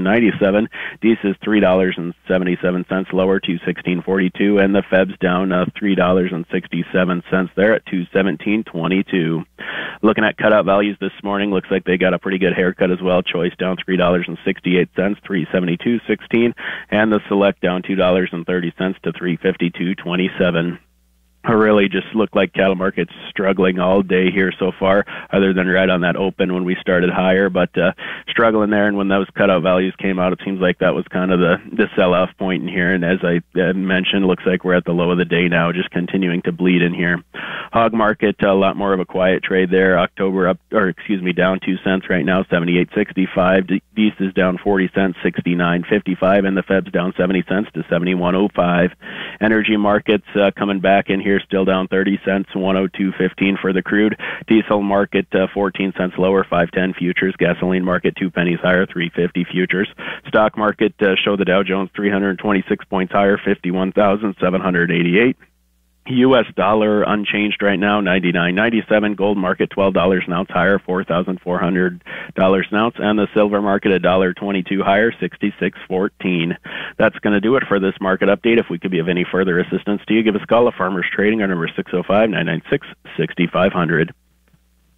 $2.97. Diesel is $3.77 lower, $2.1642, and the Feb's down $3.67 there at $2.1722. Looking at cutout values this morning, looks like they got a pretty good haircut as well. Choice down $3.68, $3.7216, and the Select down $2.30 to $3.5227. Really just look like cattle markets struggling all day here so far, other than right on that open when we started higher, but struggling there. And when those cutout values came out, it seems like that was kind of the sell-off point in here. And as I mentioned, looks like we're at the low of the day now, just continuing to bleed in here. Hog market, a lot more of a quiet trade there. October down 2 cents right now, 78.65. Beast is down 40 cents, 69.55, and the Fed's down 70 cents to 71.05. Energy markets coming back in here, still down 30 cents, 102.15 for the crude. Diesel market 14 cents lower, 5.10 futures. Gasoline market 2 pennies higher, 3.50 futures. Stock market show the Dow Jones 326 points higher, 51,788. U.S. dollar unchanged right now, 99.97. Gold market $12 an ounce higher, $4,400 an ounce, and the silver market $1.22 higher, 66.14. That's going to do it for this market update. If we could be of any further assistance to you, give us a call at Farmers Trading. Our number is 605-996-6500.